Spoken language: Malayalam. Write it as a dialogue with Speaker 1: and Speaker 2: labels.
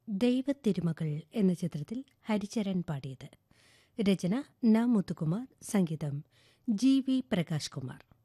Speaker 1: ദൈവത്തിരുമകൾ എന്ന ചിത്രത്തിൽ ഹരിചരൺ പാടിയത്. രചന ന മുത്തുകുമാർ, സംഗീതം ജി വി പ്രകാശ് കുമാർ.